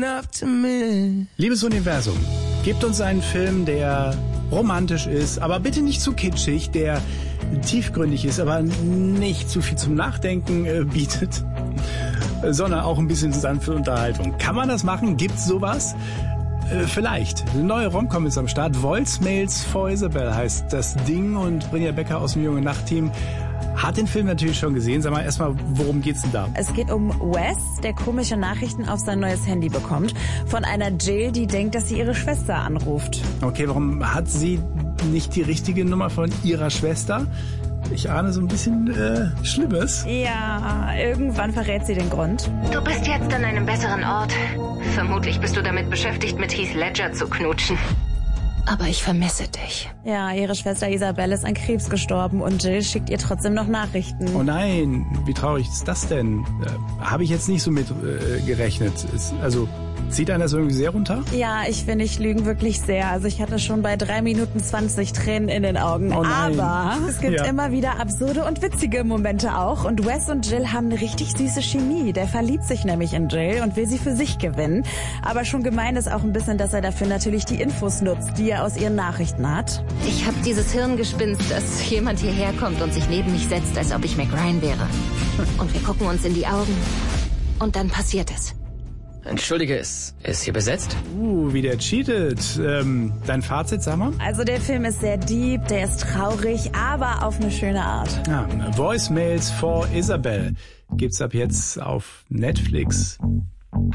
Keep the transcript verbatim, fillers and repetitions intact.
enough to me. Liebes Universum, gebt uns einen Film, der romantisch ist, aber bitte nicht zu kitschig, der tiefgründig ist, aber nicht zu viel zum Nachdenken äh, bietet, sondern auch ein bisschen sanfte Unterhaltung. Kann man das machen? Gibt's sowas? Äh, vielleicht. Eine neue Romcom ist am Start. Voicemails for Isabel heißt das Ding und Brynja Becker aus dem Junge Nacht-Team hat den Film natürlich schon gesehen. Sag mal erstmal, worum geht's denn da? Es geht um Wes, der komische Nachrichten auf sein neues Handy bekommt. Von einer Jill, die denkt, dass sie ihre Schwester anruft. Okay, warum hat sie nicht die richtige Nummer von ihrer Schwester? Ich ahne so ein bisschen äh, Schlimmes. Ja, irgendwann verrät sie den Grund. Du bist jetzt an einem besseren Ort. Vermutlich bist du damit beschäftigt, mit Heath Ledger zu knutschen. Aber ich vermisse dich. Ja, ihre Schwester Isabel ist an Krebs gestorben und Jill schickt ihr trotzdem noch Nachrichten. Oh nein, wie traurig ist das denn? Äh, Habe ich jetzt nicht so mit äh, gerechnet. Ist, also zieht einen das irgendwie sehr runter? Ja, ich finde, ich lüge wirklich sehr. Also ich hatte schon bei drei Minuten zwanzig Tränen in den Augen. Oh nein. Aber es gibt Ja. immer wieder absurde und witzige Momente auch. Und Wes und Jill haben eine richtig süße Chemie. Der verliebt sich nämlich in Jill und will sie für sich gewinnen. Aber schon gemein ist auch ein bisschen, dass er dafür natürlich die Infos nutzt, die er aus ihren Nachrichten hat. Ich habe dieses Hirngespinst, dass jemand hierher kommt und sich neben mich setzt, als ob ich Meg Ryan wäre. Und wir gucken uns in die Augen. Und dann passiert es. Entschuldige, ist, ist hier besetzt? Uh, wie der cheatet. Ähm, dein Fazit, sag mal? Also der Film ist sehr deep, der ist traurig, aber auf eine schöne Art. Ja, Voicemails for Isabel gibt's ab jetzt auf Netflix.